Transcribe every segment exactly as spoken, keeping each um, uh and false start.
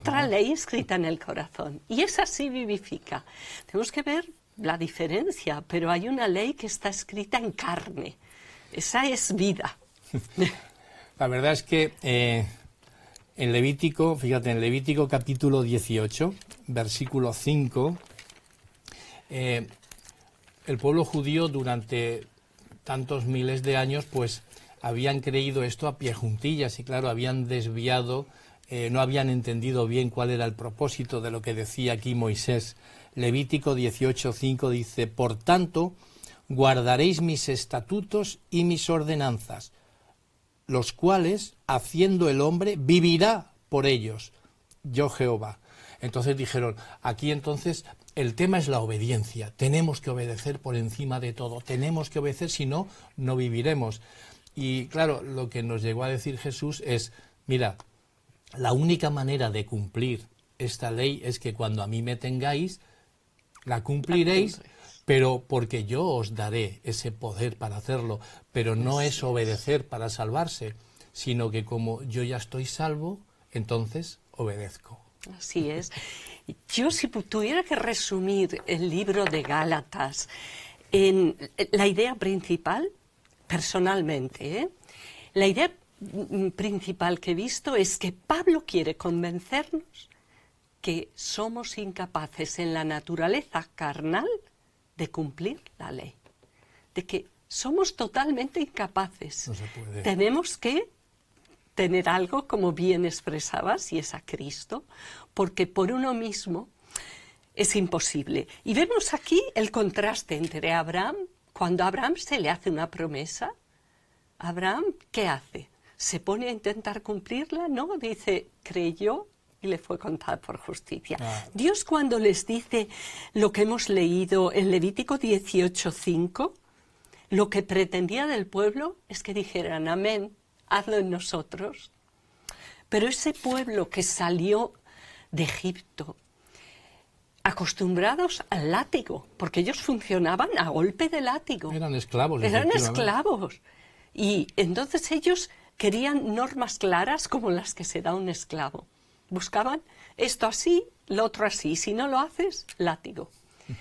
Otra ley escrita en el corazón. Y esa sí vivifica. Tenemos que ver la diferencia, pero hay una ley que está escrita en carne. Esa es vida. La verdad es que eh, en Levítico, fíjate, en Levítico capítulo dieciocho, versículo cinco, eh, el pueblo judío durante tantos miles de años, pues habían creído esto a pie juntillas y claro, habían desviado, eh, no habían entendido bien cuál era el propósito de lo que decía aquí Moisés. Levítico dieciocho cinco dice: por tanto, guardaréis mis estatutos y mis ordenanzas, los cuales, haciendo el hombre, vivirá por ellos, yo Jehová. Entonces dijeron, aquí entonces el tema es la obediencia, tenemos que obedecer por encima de todo, tenemos que obedecer, si no, no viviremos. Y claro, lo que nos llegó a decir Jesús es, mira, la única manera de cumplir esta ley es que cuando a mí me tengáis, la cumpliréis, pero porque yo os daré ese poder para hacerlo, pero no es obedecer para salvarse, sino que como yo ya estoy salvo, entonces obedezco. Así es. Yo si tuviera que resumir el libro de Gálatas en la idea principal, personalmente, ¿eh? la idea principal que he visto es que Pablo quiere convencernos que somos incapaces en la naturaleza carnal de cumplir la ley, de que somos totalmente incapaces. No se puede. Tenemos que tener algo, como bien expresabas, y es a Cristo, porque por uno mismo es imposible. Y vemos aquí el contraste entre Abraham, cuando a Abraham se le hace una promesa, Abraham, ¿qué hace? ¿Se pone a intentar cumplirla? No, dice, creyó y le fue contada por justicia. Ah. Dios, cuando les dice lo que hemos leído en Levítico dieciocho cinco, lo que pretendía del pueblo es que dijeran amén, hazlo en nosotros. Pero ese pueblo que salió de Egipto, acostumbrados al látigo, porque ellos funcionaban a golpe de látigo. Eran esclavos. Eran esclavos. Y entonces ellos querían normas claras como las que se da a un esclavo. Buscaban esto así, lo otro así. Si no lo haces, látigo.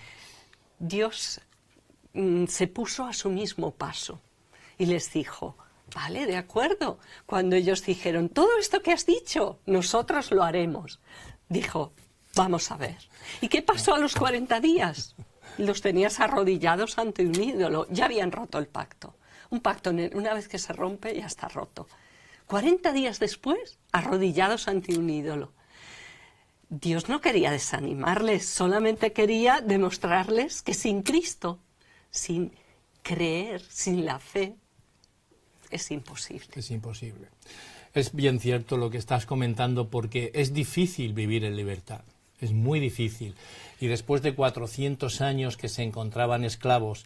Dios mm, se puso a su mismo paso y les dijo, vale, de acuerdo. Cuando ellos dijeron, todo esto que has dicho, nosotros lo haremos. Dijo, vamos a ver. ¿Y qué pasó a los cuarenta días? Los tenías arrodillados ante un ídolo. Ya habían roto el pacto. Un pacto, una vez que se rompe, ya está roto. cuarenta días después, arrodillados ante un ídolo. Dios no quería desanimarles, solamente quería demostrarles que sin Cristo, sin creer, sin la fe, es imposible. Es imposible. Es bien cierto lo que estás comentando, porque es difícil vivir en libertad. Es muy difícil. Y después de cuatrocientos años que se encontraban esclavos,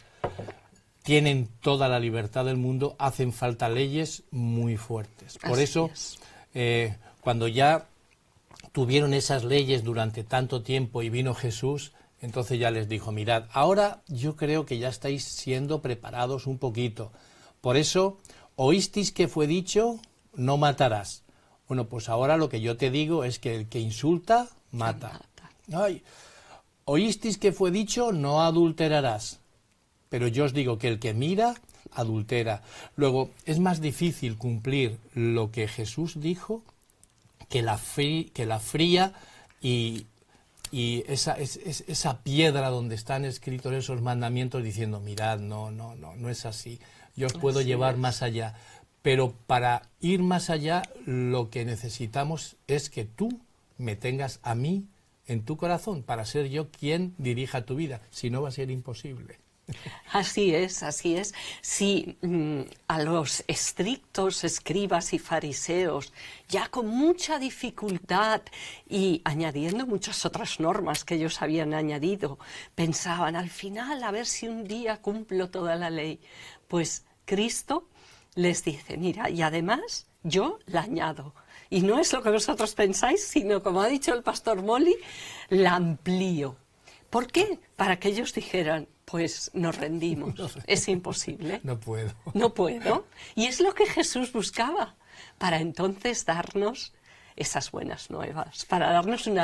tienen toda la libertad del mundo, hacen falta leyes muy fuertes. Por Así eso, es. eh, cuando ya tuvieron esas leyes durante tanto tiempo y vino Jesús, entonces ya les dijo, mirad, ahora yo creo que ya estáis siendo preparados un poquito. Por eso, oísteis que fue dicho, no matarás. Bueno, pues ahora lo que yo te digo es que el que insulta, mata. Ay, oísteis que fue dicho, no adulterarás. Pero yo os digo que el que mira, adultera. Luego, es más difícil cumplir lo que Jesús dijo que la, frí, que la fría y, y esa, es, es, esa piedra donde están escritos esos mandamientos diciendo, mirad, no, no, no, no es así. Yo os puedo Así llevar es. más allá. Pero para ir más allá, lo que necesitamos es que tú me tengas a mí en tu corazón, para ser yo quien dirija tu vida. Si no, va a ser imposible. Así es, así es. Si mm, a los estrictos escribas y fariseos, ya con mucha dificultad y añadiendo muchas otras normas que ellos habían añadido, pensaban al final a ver si un día cumplo toda la ley, pues Cristo les dice, mira, y además yo la añado. Y no es lo que vosotros pensáis, sino, como ha dicho el pastor Molly, la amplío. ¿Por qué? Para que ellos dijeran, pues nos rendimos, no, es imposible. No puedo. No puedo. Y es lo que Jesús buscaba, para entonces darnos esas buenas nuevas, para darnos una